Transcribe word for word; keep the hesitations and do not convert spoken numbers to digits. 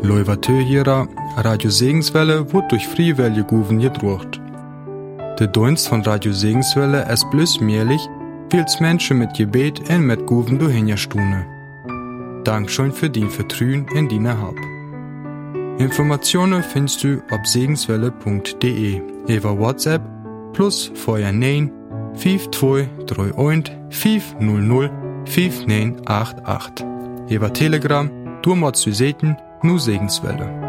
Leuvatö hierer Radio Segenswelle wird durch Friewelle Guven gedruckt. Der Dienst von Radio Segenswelle ist bloß möglich, weil's Menschen mit Gebet und mit Guven durchhinstune. Dankeschön für dein Vertrauen in deine Hab. Informationen findest du auf segenswelle punkt de über WhatsApp plus Feuer neun fünf zwei drei eins fünf null null fünf neun acht acht. Über Telegram, du machst du Seten, nu Segenswelle.